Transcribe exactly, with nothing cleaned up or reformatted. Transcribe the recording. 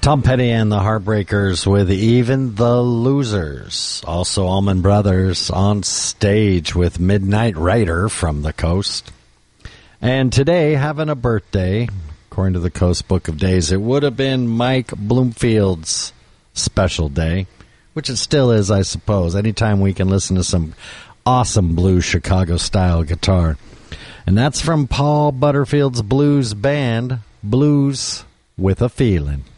Tom Petty and the Heartbreakers with Even the Losers. Also Allman Brothers on stage with Midnight Rider from the Coast. And today, having a birthday, according to the Coast Book of Days, it would have been Mike Bloomfield's special day, which it still is, I suppose. Anytime we can listen to some awesome blues Chicago-style guitar. And that's from Paul Butterfield's blues band, Blues with a Feeling.